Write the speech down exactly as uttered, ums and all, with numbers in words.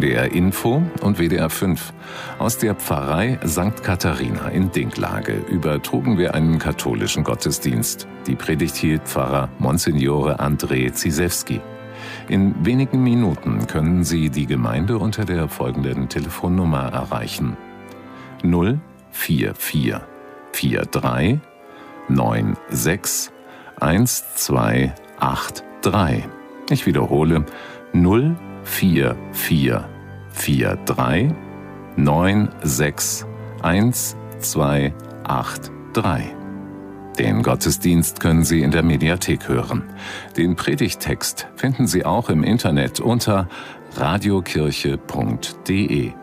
D R Info und W D R fünf. Aus der Pfarrei Sankt Katharina in Dinklage übertrugen wir einen katholischen Gottesdienst. Die Predigt hielt Pfarrer Monsignore André Zizewski. In wenigen Minuten können Sie die Gemeinde unter der folgenden Telefonnummer erreichen: null vier vier vier drei neun sechs eins zwei acht drei. Ich wiederhole: null vier vier vier drei neun sechs eins zwei acht drei. Den Gottesdienst können Sie in der Mediathek hören. Den Predigttext finden Sie auch im Internet unter radiokirche punkt de.